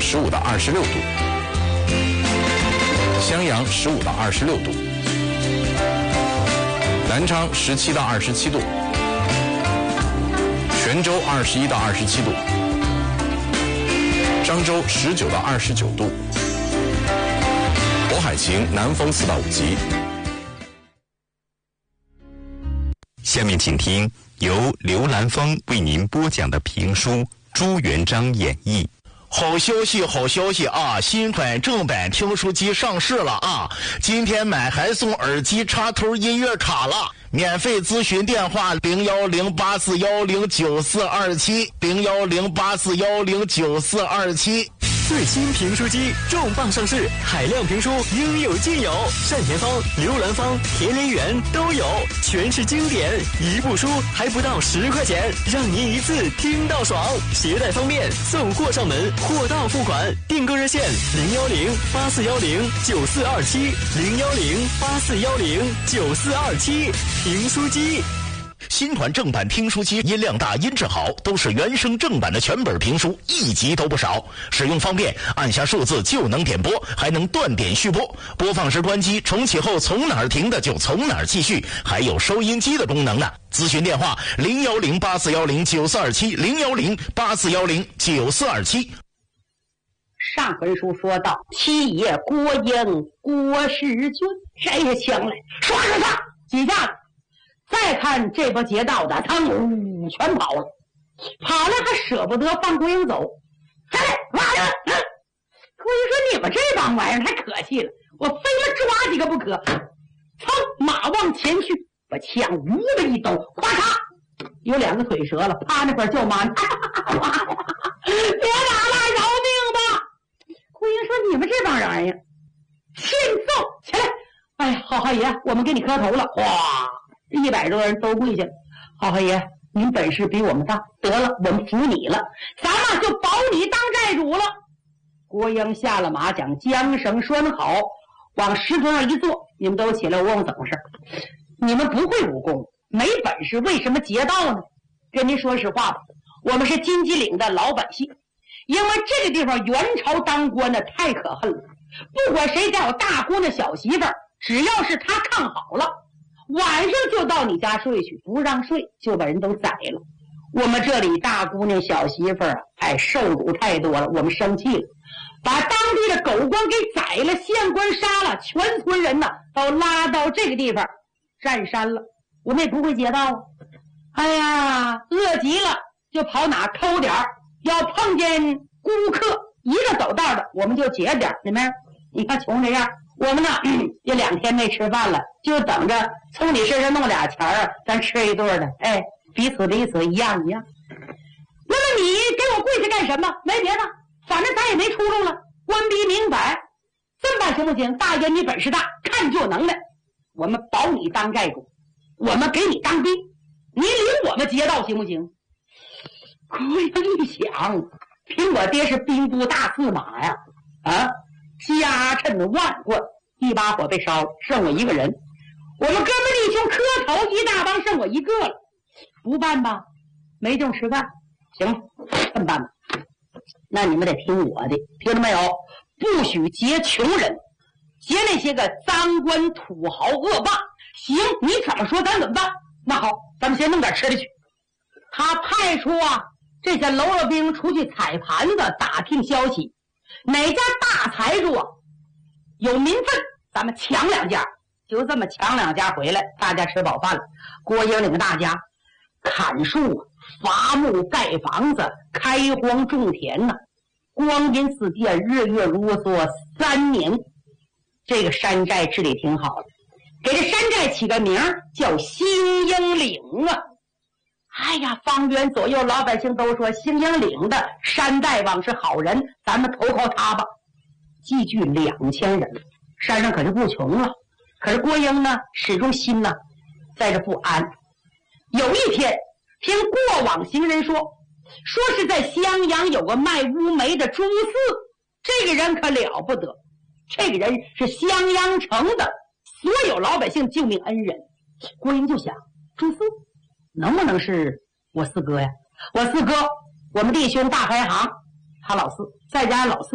15到26度，襄阳15到26度，南昌17到27度，泉州21到27度，漳州19到29度，渤海晴，南风4到5级。 下面请听由刘兰峰为您播讲的评书朱元璋演绎。 好消息，好消息啊！新款正版听书机上市了啊！今天买还送耳机插头音乐卡了。免费咨询电话01084109427，01084109427。 最新评书机重磅上市，海量评书应有尽有，单田芳、刘兰芳、田连元都有，全是经典，一部书还不到10块钱，让您一次听到爽，携带方便，送货上门，货到付款。订购热线01084109427，01084109427，评书机。 新款正版听书机音量大音质好，都是原声正版的全本评书，一集都不少，使用方便，按下数字就能点播，还能断点续播，播放时关机，重启后从哪儿停的就从哪儿继续，还有收音机的功能呢。咨询电话01084109427，01084109427。 上回书说到七爷郭英郭世军摘下枪来，唰唰唰几下子，再看这波劫道的噌全跑了，跑了还舍不得放郭英走。来来，郭英说你们这帮玩意儿太可气了，我非要抓几个不可。噌，马往前去，把枪呜的一抖，咵嚓，有2个腿折了，趴那块叫妈，别打了，饶命吧！郭英说你们这帮人呀，欠揍起来！哎呀，好爷，我们给你磕头了！哗，100多人都跪下了。好爷，您本事比我们大，得了，我们服你了，咱们就保你当寨主了。郭英下了马，将缰绳拴好，往石头上一坐，你们都起来，我问怎么事？你们不会武功，没本事，为什么劫道呢？跟您说实话吧，我们是金鸡岭的老百姓，因为这个地方元朝当官的太可恨了，不管谁家有大姑娘小媳妇儿，只要是他看好了，晚上就到你家睡去，不让睡就把人都宰了。我们这里大姑娘小媳妇儿受辱太多了，我们生气了，把当地的狗官给宰了，县官杀了，全村人呢都拉到这个地方占山了。我们也不会劫道啊，哎呀，饿极了就跑哪偷点儿，要碰见顾客一个走道的，我们就劫点儿。你看穷这样，我们呢也2天没吃饭了，就等着从你身上弄俩钱儿，咱吃一顿的，彼此一样。那么你给我跪下干什么？没别的，反正咱也没出路了，官逼民反，这么办行不行？大爷你本事大，看就能耐，我们保你当寨主，我们给你当兵，你领我们劫道行不行？郭英一想，凭我爹是兵部大司马呀，家趁万贯，一把火被烧了，剩我一个人，我们哥们弟兄磕头一大帮，剩我一个了，不办吧，没地吃饭，行了，这么办吧，那你们得听我的，听到没有？不许劫穷人，劫那些个赃官土豪恶霸。行，你怎么说咱怎么办？那好，咱们先弄点吃的去。他派出这些喽啰兵出去踩盘子，打听消息，哪家大财主有民愤，咱们抢2家，就这么抢2家回来，大家吃饱饭了。郭英领大家砍树、伐木、盖房子、开荒种田光阴似箭，日月如梭，3年，这个山寨治理挺好的，给这山寨起个名叫兴英岭哎呀，方圆左右老百姓都说兴英岭的山大王是好人，咱们投靠他吧。积聚2000人，山上可就不穷了。可是郭英呢，始终心在这不安。有一天，听过往行人说是在襄阳有个卖乌梅的朱四，这个人可了不得，这个人是襄阳城的所有老百姓救命恩人。郭英就想，朱四能不能是我四哥呀？我四哥，我们弟兄大排行，他老四，再加老四